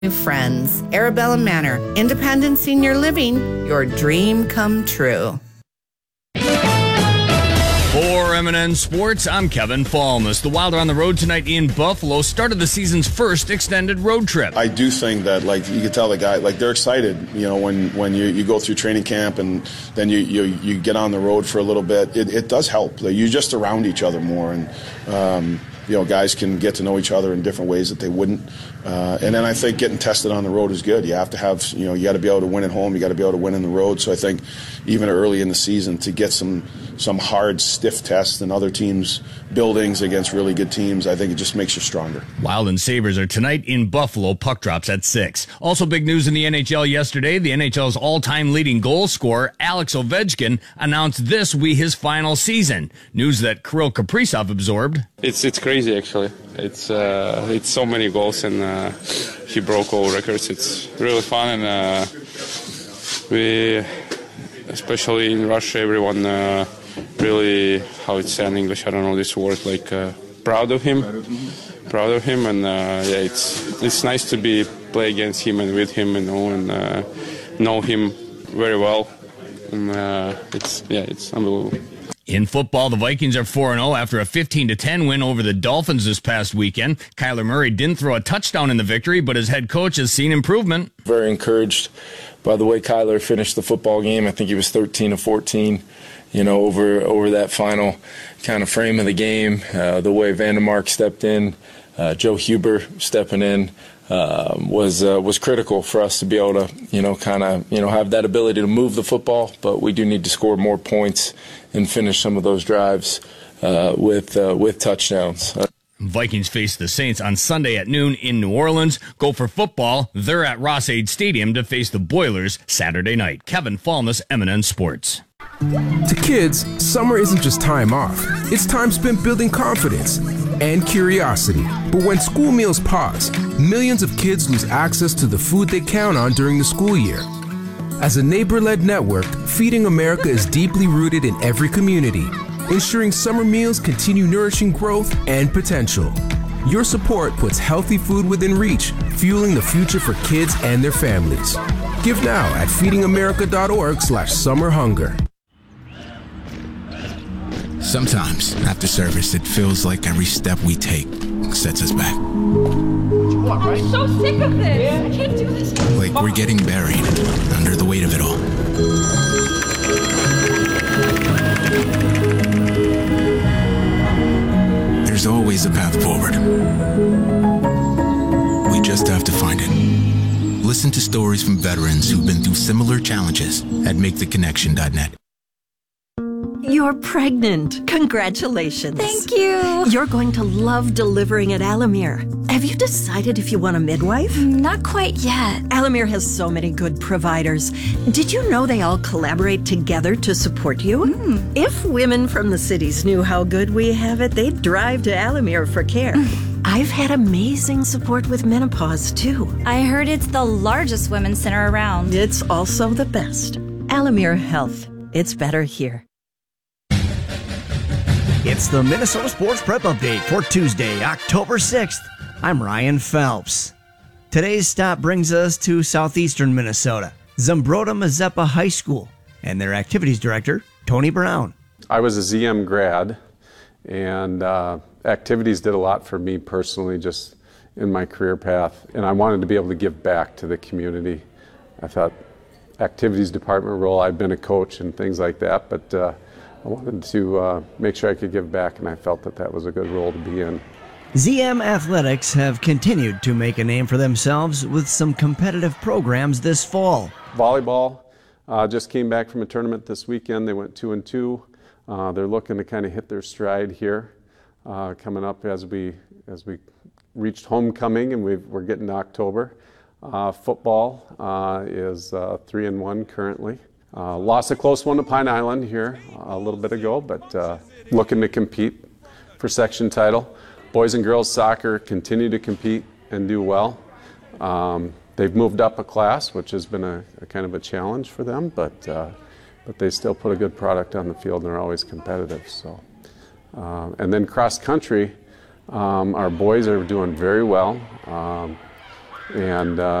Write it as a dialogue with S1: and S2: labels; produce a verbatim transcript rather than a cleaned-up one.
S1: Friends, Arabella Manor, independent senior living, your dream come true.
S2: For M and N Sports, I'm Kevin Falmus. The Wild are on the road tonight in Buffalo, started the season's first extended road trip.
S3: I do think that, like, you can tell the guy, like, they're excited, you know, when, when you, you go through training camp and then you, you, you get on the road for a little bit. It, it does help. Like, you're just around each other more, and, um, you know, guys can get to know each other in different ways that they wouldn't. Uh, and then I think getting tested on the road is good. You have to have, you know, you got to be able to win at home. You got to be able to win in the road. So I think even early in the season to get some some hard, stiff tests in other teams' buildings against really good teams, I think it just makes you stronger.
S2: Wild and Sabres are tonight in Buffalo. Puck drops at six. Also big news in the N H L yesterday. The N H L's all-time leading goal scorer, Alex Ovechkin, announced this will be his final season. News that Kirill Kaprizov absorbed.
S4: It's it's crazy, actually. It's uh, it's so many goals, and uh, he broke all records. It's really fun, and uh, we, especially in Russia, everyone uh, really, how it's said in English, I don't know this word, like uh, proud of him, proud of him, and uh, yeah, it's it's nice to be play against him and with him, you know, and uh, know him very well. And uh, it's yeah, it's unbelievable.
S2: In football, the Vikings are four and oh after a fifteen to ten win over the Dolphins this past weekend. Kyler Murray didn't throw a touchdown in the victory, but his head coach has seen improvement.
S5: Very encouraged by the way Kyler finished the football game. I think he was thirteen to fourteen, you know, over over that final kind of frame of the game. Uh, the way Vandermark stepped in, uh, Joe Huber stepping in. Uh, was uh, was critical for us to be able to, you know, kind of, you know, have that ability to move the football, but we do need to score more points and finish some of those drives uh, with uh, with touchdowns. Uh,
S2: Vikings face the Saints on Sunday at noon in New Orleans. Go for football. They're at Ross-Ade Stadium to face the Boilers Saturday night. Kevin Falmus, M and N Sports.
S6: To kids, summer isn't just time off. It's time spent building confidence and curiosity. But when school meals pause, millions of kids lose access to the food they count on during the school year. As a neighbor-led network, Feeding America is deeply rooted in every community, ensuring summer meals continue nourishing growth and potential. Your support puts healthy food within reach, fueling the future for kids and their families. Give now at feeding america dot org slash summer hunger.
S7: Sometimes, after service, it feels like every step we take sets us back.
S8: I'm so sick of this. I can't do this.
S7: Like we're getting buried under the weight of it all. There's always a path forward. We just have to find it. Listen to stories from veterans who've been through similar challenges at make the connection dot net.
S9: You're pregnant. Congratulations.
S8: Thank you.
S9: You're going to love delivering at Alamere. Have you decided if you want a midwife?
S8: Not quite yet.
S9: Alamere has so many good providers. Did you know they all collaborate together to support you?
S8: Mm.
S9: If women from the cities knew how good we have it, they'd drive to Alamere for care. I've had amazing support with menopause, too.
S8: I heard it's the largest women's center around.
S9: It's also the best. Alamere Health. It's better here.
S10: It's the Minnesota Sports Prep Update for Tuesday, October sixth. I'm Ryan Phelps. Today's stop brings us to southeastern Minnesota, Zumbrota Mazeppa High School, and their activities director, Tony Brown.
S11: I was a Z M grad, and uh, activities did a lot for me personally, just in my career path, and I wanted to be able to give back to the community. I thought activities department role, I've been a coach and things like that, but uh, I wanted to uh, make sure I could give back, and I felt that that was a good role to be in.
S10: Z M Athletics have continued to make a name for themselves with some competitive programs this fall.
S11: Volleyball uh, just came back from a tournament this weekend. They went two and two. Uh, they're looking to kind of hit their stride here, uh, coming up as we as we reached homecoming, and we've, we're getting to October. Uh, football uh, is uh, three and one currently. Uh, lost a close one to Pine Island here a little bit ago, but uh, looking to compete for section title. Boys and girls soccer continue to compete and do well. Um, they've moved up a class, which has been a, a kind of a challenge for them, but uh, but they still put a good product on the field and are always competitive. So, uh, and then cross country, um, our boys are doing very well. Um, and uh,